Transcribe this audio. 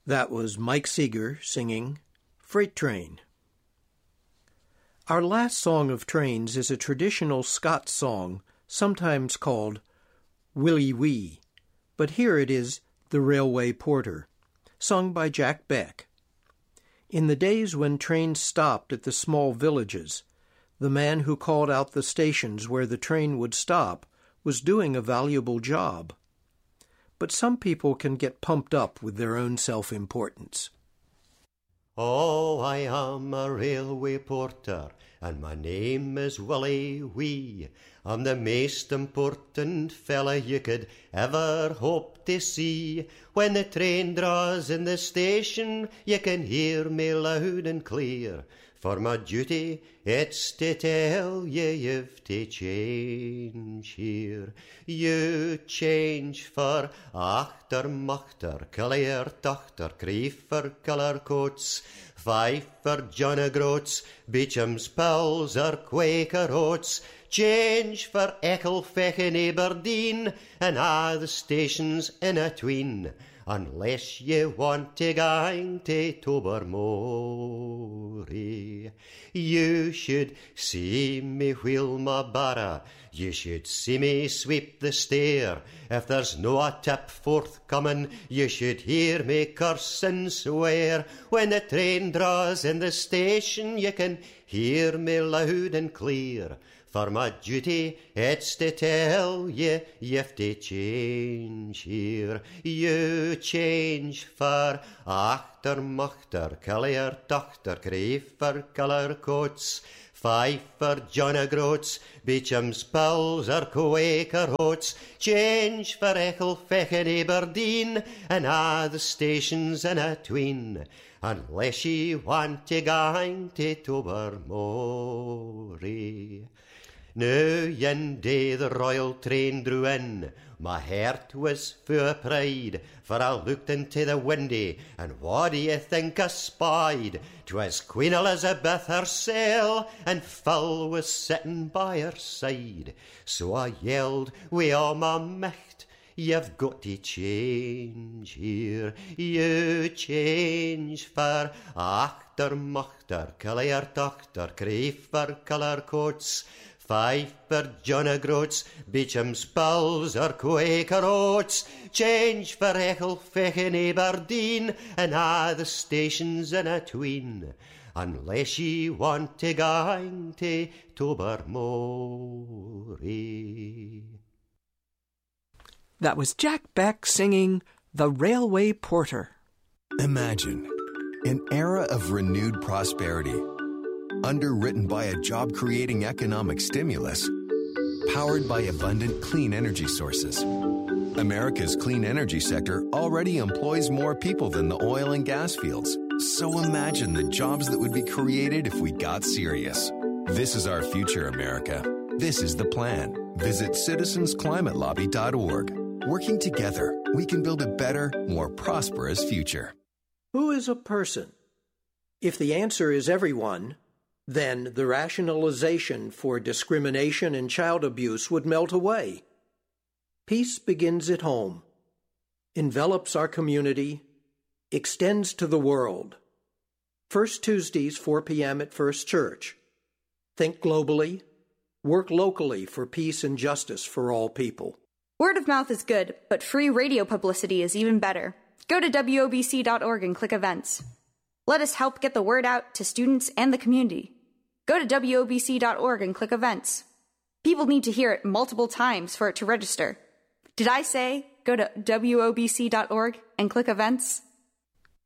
That was Mike Seeger singing Freight Train. Our last song of trains is a traditional Scots song, sometimes called Willie Wee, but here it is The Railway Porter, sung by Jack Beck. In the days when trains stopped at the small villages, the man who called out the stations where the train would stop was doing a valuable job. But some people can get pumped up with their own self-importance. Oh, I am a railway porter, and my name is Willie Wee. I'm the most important fella you could ever hope to see. When the train draws in the station, you can hear me loud and clear. For my duty, it's to tell you you've to change here. You change for achtermachter, clear tachter, creefer, colour coats, five for John O'Groats, Beecham's Pals or Quaker Oats. Change for Ecclefech and Aberdeen, and a' the stations in atween, unless you want to gang to Tobermory. You should see me wheel my barra, you should see me sweep the stair. If there's no a tip forthcoming, you should hear me curse and swear. When the train draws in the station, you can hear me loud and clear. For my duty, it's to tell you, you've to change here. You change for achtermachter, clear tachter, creefer, colour coats, five for John O'Groats, Beecham's Pals or Quaker Oats. Change for Ecclefech and Aberdeen, and a' the stations in atween, unless ye want to gang to Tobermory. Now yen day the royal train drew in, my heart was full of pride, for I looked into the window, and what do you think I spied? 'Twas Queen Elizabeth hersel, and Phil was sitting by her side. So I yelled wi' all my micht, you've got to change here. You change for achtermachter, clear tachter, creefer, colour coats, five for John O'Groats, Beecham's Pals or Quaker Oats. Change for Ecclefech and Aberdeen, and a' the stations in atween, unless ye want to gang to Tobermory. That was Jack Beck singing The Railway Porter. Imagine an era of renewed prosperity, underwritten by a job-creating economic stimulus, powered by abundant clean energy sources. America's clean energy sector already employs more people than the oil and gas fields. So imagine the jobs that would be created if we got serious. This is our future, America. This is the plan. Visit citizensclimatelobby.org. Working together, we can build a better, more prosperous future. Who is a person? If the answer is everyone, then the rationalization for discrimination and child abuse would melt away. Peace begins at home, envelops our community, extends to the world. First Tuesdays, 4 p.m. at First Church. Think globally, work locally for peace and justice for all people. Word of mouth is good, but free radio publicity is even better. Go to WOBC.org and click events. Let us help get the word out to students and the community. Go to WOBC.org and click events. People need to hear it multiple times for it to register. Did I say go to WOBC.org and click events?